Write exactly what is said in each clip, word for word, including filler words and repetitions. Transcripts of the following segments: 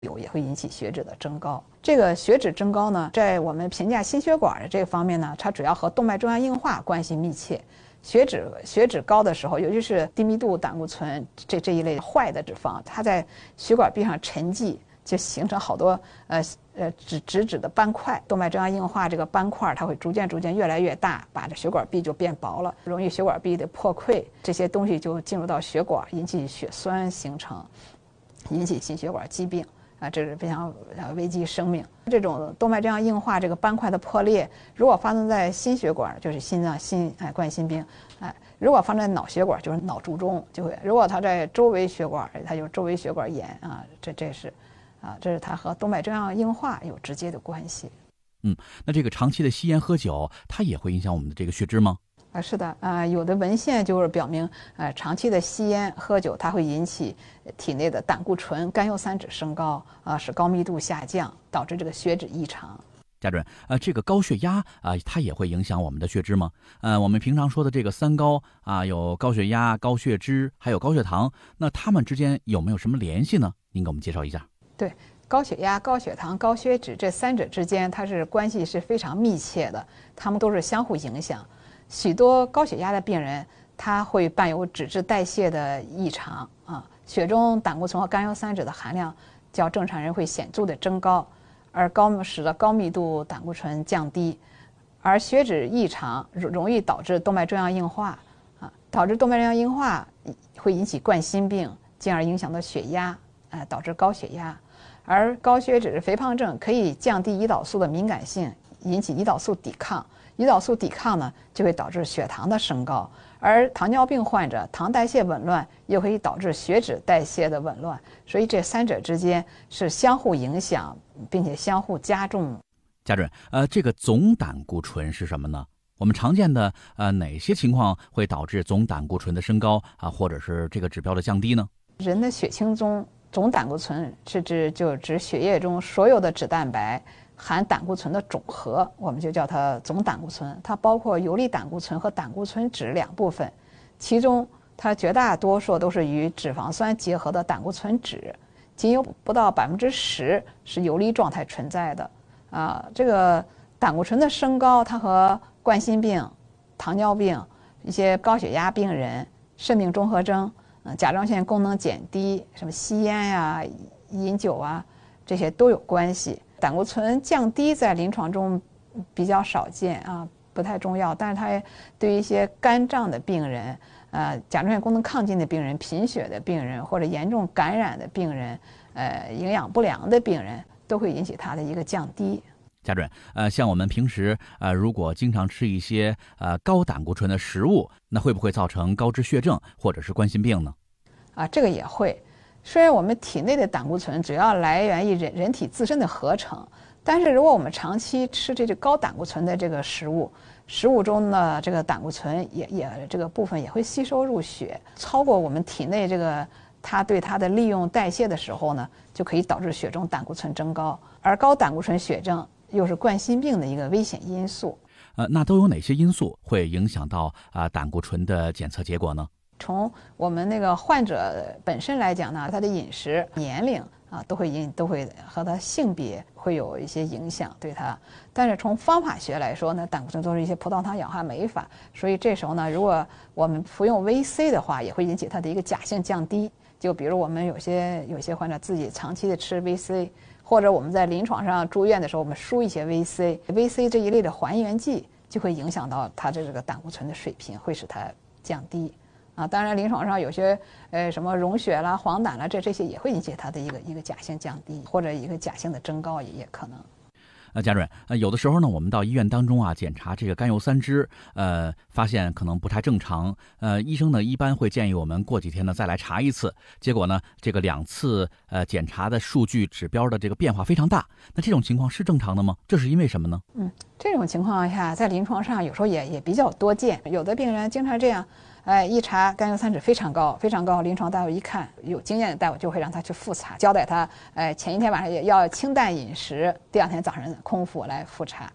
有也会引起血脂的增高。这个血脂增高呢，在我们评价心血管的这个方面呢，它主要和动脉粥样硬化关系密切。血脂血脂高的时候，尤其是低密度胆固醇这这一类坏的脂肪，它在血管壁上沉积，就形成好多呃呃脂脂质的斑块。动脉粥样硬化这个斑块，它会逐渐逐渐越来越大，把这血管壁就变薄了，容易血管壁的破溃，这些东西就进入到血管，引起血栓形成，引起心血管疾病。啊，这是非常呃危及生命。这种动脉粥样硬化这个斑块的破裂，如果发生在心血管，就是心脏心哎冠心病，哎，如果发生在脑血管，就是脑卒中就会；如果它在周围血管，它就是周围血管炎啊，这这是，啊，这是它和动脉粥样硬化有直接的关系。 嗯，那这个长期的吸烟喝酒，它也会影响我们的这个血脂吗？ 啊，是的，啊，有的文献就是表明，呃，长期的吸烟、喝酒，它会引起体内的胆固醇、甘油三酯升高，啊，使高密度下降，导致这个血脂异常。 家主任，呃，这个高血压啊、呃，它也会影响我们的血脂吗？呃，我们平常说的这个三高啊，有高血压、高血脂，还有高血糖，那它们之间有没有什么联系呢？您给我们介绍一下。 对。高血压、高血糖、高血脂这三者之间，它是关系是非常密切的，它们都是相互影响。许多高血压的病人，他会伴有脂质代谢的异常啊，血中胆固醇和甘油三酯的含量较正常人会显著的增高，而高使得高密度胆固醇降低，而血脂异常容易导致动脉粥样硬化啊，导致动脉粥样硬化会引起冠心病，进而影响到血压，呃，导致高血压。而高血脂肥胖症可以降低胰岛素的敏感性，引起胰岛素抵抗。胰岛素抵抗呢，就会导致血糖的升高。而糖尿病患者糖代谢紊乱，又可以导致血脂代谢的紊乱。所以这三者之间是相互影响，并且相互加重。 家主任，呃，这个总胆固醇是什么呢？我们常见的呃哪些情况会导致总胆固醇的升高啊，或者是这个指标的降低呢？ 人的血清中总胆固醇是指就指血液中所有的脂蛋白含胆固醇的总和，我们就叫它总胆固醇。它包括游离胆固醇和胆固醇酯两部分，其中它绝大多数都是与脂肪酸结合的胆固醇酯，仅有不到百分之十是游离状态存在的。啊，这个胆固醇的升高，它和冠心病、糖尿病、一些高血压病人、肾病综合征。嗯，甲状腺功能减低，什么吸烟呀、饮酒啊，这些都有关系。胆固醇降低在临床中比较少见啊，不太重要。但是它对于一些肝脏的病人、呃甲状腺功能亢进的病人、贫血的病人或者严重感染的病人、呃营养不良的病人，都会引起它的一个降低。 家主任，呃，像我们平时呃，如果经常吃一些呃高胆固醇的食物，那会不会造成高脂血症或者是冠心病呢？ 啊，这个也会。虽然我们体内的胆固醇主要来源于人人体自身的合成，但是如果我们长期吃这个高胆固醇的这个食物，食物中的这个胆固醇也也这个部分也会吸收入血，超过我们体内这个它对它的利用代谢的时候呢，就可以导致血中胆固醇增高，而高胆固醇血症又是冠心病的一个危险因素。 呃，那都有哪些因素会影响到啊、呃、胆固醇的检测结果呢？ 从我们那个患者本身来讲呢，他的饮食、年龄啊，都会影都会和他性别会有一些影响对他。但是从方法学来说呢，胆固醇都是一些葡萄糖氧化酶法，所以这时候呢，如果我们服用 V C 的话，也会引起它的一个假性降低。就比如我们有些有些患者自己长期的吃 V C。或者我们在临床上住院的时候，我们输一些 V C，V C 这一类的还原剂就会影响到它的这个胆固醇的水平，会使它降低。啊，当然临床上有些呃什么溶血啦、黄疸啦，这这些也会引起它的一个一个假性降低，或者一个假性的增高也也可能。 呃，家主任，呃，有的时候呢，我们到医院当中啊，检查这个甘油三酯，呃，发现可能不太正常，呃，医生呢一般会建议我们过几天呢再来查一次。结果呢，这个两次呃检查的数据指标的这个变化非常大，那这种情况是正常的吗？这是因为什么呢？ 嗯，这种情况下在临床上有时候也也比较多见，有的病人经常这样。哎，一查甘油三酯非常高，非常高，临床大夫一看，有经验的大夫就会让他去复查，交代他，哎，前一天晚上也要清淡饮食，第二天早上空腹来复查。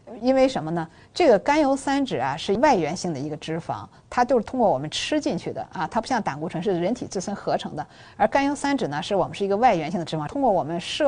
因为什么呢？这个甘油三酯啊是外源性的一个脂肪，它就是通过我们吃进去的啊，它不像胆固醇是人体自身合成的，而甘油三酯呢是我们是一个外源性的脂肪，通过我们摄